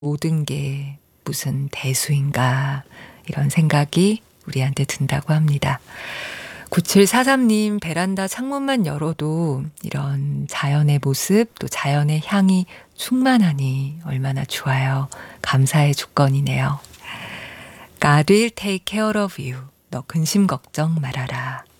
모든 게 무슨 대수인가 이런 생각이 우리한테 든다고 합니다. 9743님 베란다 창문만 열어도 이런 자연의 모습 또 자연의 향이 충만하니 얼마나 좋아요. 감사의 조건이네요. God will take care of you. 너 근심 걱정 말아라.